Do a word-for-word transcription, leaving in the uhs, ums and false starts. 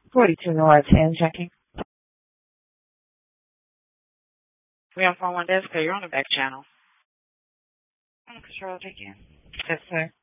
forty-two North ten checking. We have phone one desk, so you're on the back channel. Control again. Yes, sir.